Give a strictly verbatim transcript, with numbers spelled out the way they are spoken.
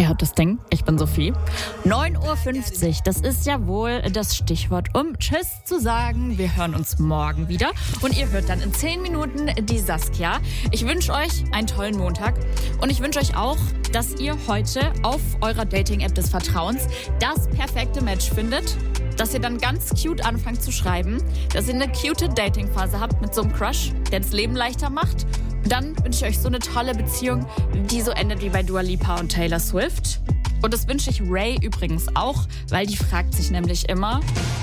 Ihr hört das Ding, ich bin Sophie. neun Uhr fünfzig, das ist ja wohl das Stichwort, um Tschüss zu sagen. Wir hören uns morgen wieder und ihr hört dann in zehn Minuten die Saskia. Ich wünsche euch einen tollen Montag und ich wünsche euch auch, dass ihr heute auf eurer Dating-App des Vertrauens das perfekte Match findet, dass ihr dann ganz cute anfangt zu schreiben, dass ihr eine cute Dating-Phase habt mit so einem Crush, der das Leben leichter macht. Dann wünsche ich euch so eine tolle Beziehung, die so endet wie bei Dua Lipa und Taylor Swift. Und das wünsche ich Ray übrigens auch, weil die fragt sich nämlich immer,